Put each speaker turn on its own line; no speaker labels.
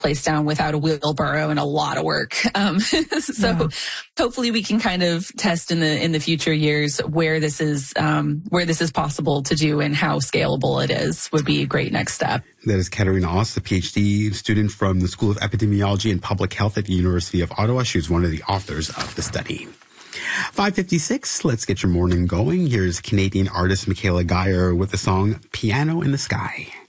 place down without a wheelbarrow and a lot of work. Hopefully we can kind of test in the future years where this is possible to do and how scalable it is would be a great next step.
That is Katerina Oss, a PhD student from the School of Epidemiology and Public Health at the University of Ottawa. She was one of the authors of the study. 5:56, let's get your morning going. Here's Canadian artist Michaela Geyer with the song Piano in the Sky.